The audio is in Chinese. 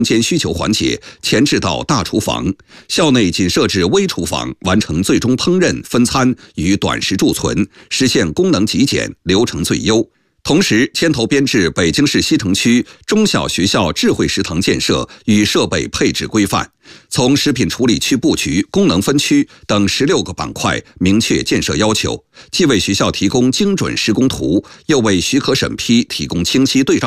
间需求环节前置到大厨房，校内仅设置微厨房，完成最终烹饪、分餐与短时贮存，实现功能极简、流程最优。同时，牵头编制北京市西城区中小学校智慧食堂建设与设备配置规范，从食品处理区布局、功能分区等16个板块明确建设要求，既为学校提供精准施工图，又为许可审批提供清晰对照